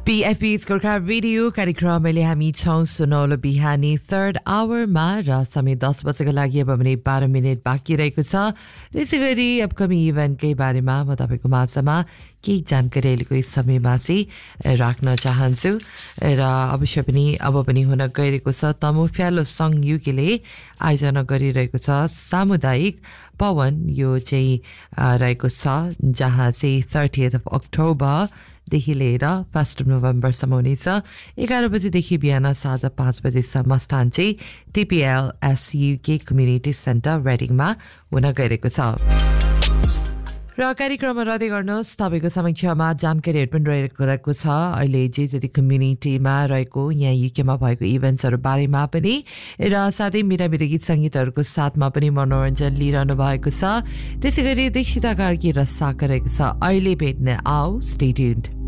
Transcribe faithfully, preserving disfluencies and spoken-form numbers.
बीएफपी's Gorkha radio कार्यक्रम अहिले हामी छौं सुनौलो बिहानी थर्ड आवरमा र समय दस बजेको लागि अब भने बाह्र मिनट बाँकी रहेको छ। त्यसै गरी अपकमिङ इभेन्टकै बारेमा म तपाईँको माझमा केही जानकारी अहिलेको यस समयमा चाहिँ राख्न चाहन्छु र अवश्य पनि अब पनि हुन गइरहेको छ तमु फ्यालो सङ युकेले आयोजना गरिरहेको छ सामुदायिक पवन। यो चाहिँ रहेको छ जहाँ चाहिँ थर्टिएथ अफ अक्टोबर देखि लिएर फर्स्ट नोभेम्बरसम्म हुनेछ। एघार बजेदेखि बिहान साँझ पाँच बजेसम्म स्थान चाहिँ टिपिएल एसयुके कम्युनिटी सेन्टर रेडिङमा हुन गइरहेको छ। र कार्यक्रममा रहँदै गर्नुहोस् तपाईँको समक्षमा जानकारीहरू पनि रहेको छ अहिले जे जति कम्युनिटीमा रहेको यहाँ युकेमा भएको इभेन्ट्सहरू बारेमा पनि र साथै मेरा मेरा गीत सङ्गीतहरूको साथमा पनि मनोरञ्जन लिइरहनु भएको छ। त्यसै गरी दीक्षिता कार्की र साका रहेको छ। अहिले भेट्ने आओ स्टे ट्युन्ड।